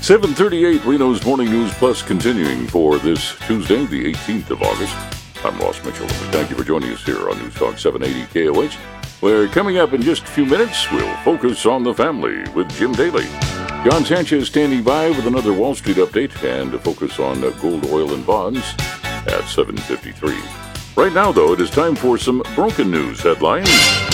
7:38 Reno's Morning News Plus continuing for this Tuesday, the 18th of August. I'm Ross Mitchell, and thank you for joining us here on News Talk 780 KOH, where coming up in just a few minutes, we'll focus on the family with Jim Daly. John Sanchez standing by with another Wall Street update and a focus on gold, oil, and bonds at 7:53. Right now, though, it is time for some broken news headlines.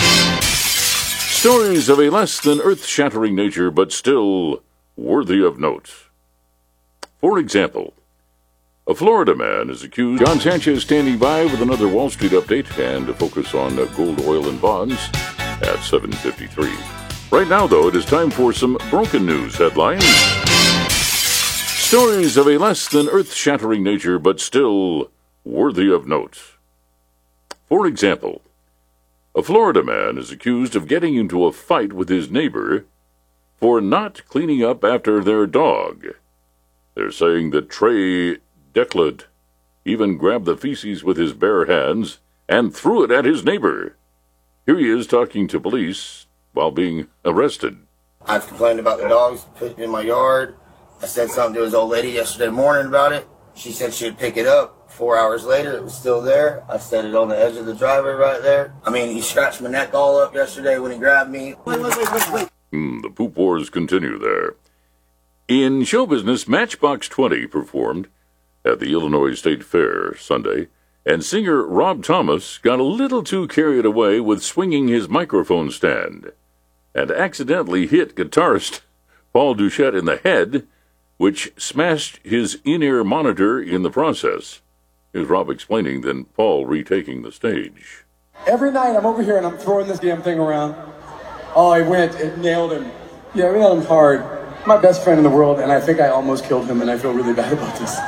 Stories of a less than earth-shattering nature, but still worthy of note. For example, a Florida man is accused. John Sanchez standing by with another Wall Street update and a focus on gold, oil, and bonds at 7:53. Right now, though, it is time for some broken news headlines. Stories of a less than earth-shattering nature, but still worthy of note. For example, a Florida man is accused of getting into a fight with his neighbor for not cleaning up after their dog. They're saying that Trey Declad even grabbed the feces with his bare hands and threw it at his neighbor. Here he is talking to police while being arrested. I've complained about the dogs putting in my yard. I said something to his old lady yesterday morning about it. She said she would pick it up. 4 hours later, it was still there. I set it on the edge of the driveway right there. I mean, he scratched my neck all up yesterday when he grabbed me. Wait. The poop wars continue there. In show business, Matchbox 20 performed at the Illinois State Fair Sunday, and singer Rob Thomas got a little too carried away with swinging his microphone stand and accidentally hit guitarist Paul Duchette in the head, which smashed his in-ear monitor in the process. Here's Rob explaining, then Paul retaking the stage. Every night I'm over here and I'm throwing this damn thing around. Oh, it nailed him. Yeah, I nailed him hard. My best friend in the world, and I think I almost killed him, and I feel really bad about this.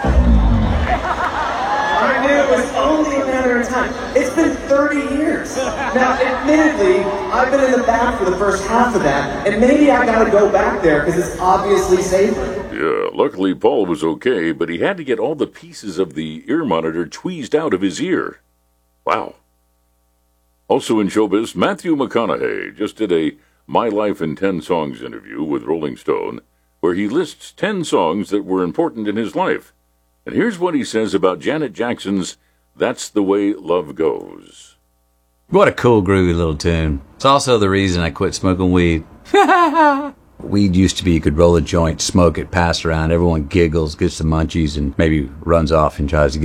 I knew it was only a matter of time. It's been 30 years. Now, admittedly, I've been in the back for the first half of that, and maybe I gotta go back there because it's obviously safer. Yeah, luckily Paul was okay, but he had to get all the pieces of the ear monitor tweezed out of his ear. Wow. Also in showbiz, Matthew McConaughey just did a My Life in 10 Songs interview with Rolling Stone, where he lists 10 songs that were important in his life. And here's what he says about Janet Jackson's That's the Way Love Goes. What a cool, groovy little tune. It's also the reason I quit smoking weed. Weed used to be you could roll a joint, smoke it, pass it around, everyone giggles, gets the munchies, and maybe runs off and tries to get